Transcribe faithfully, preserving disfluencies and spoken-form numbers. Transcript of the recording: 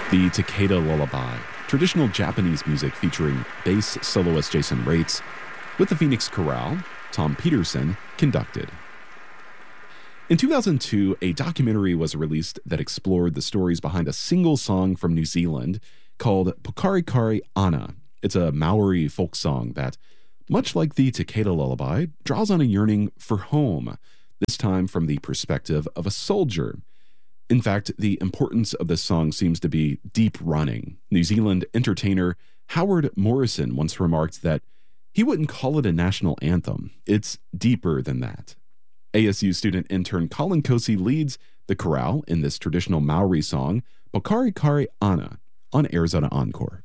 The Takeda Lullaby, traditional Japanese music featuring bass soloist Jason Raitz, with the Phoenix Chorale, Tom Peterson, conducted. In two thousand two, a documentary was released that explored the stories behind a single song from New Zealand called Pokari Kari Ana. It's a Maori folk song that, much like the Takeda Lullaby, draws on a yearning for home, this time from the perspective of a soldier. In fact, the importance of this song seems to be deep running. New Zealand entertainer Howard Morrison once remarked that he wouldn't call it a national anthem. It's deeper than that. A S U student intern Colin Kosi leads the chorale in this traditional Maori song, Pokari Kari Ana, on Arizona Encore.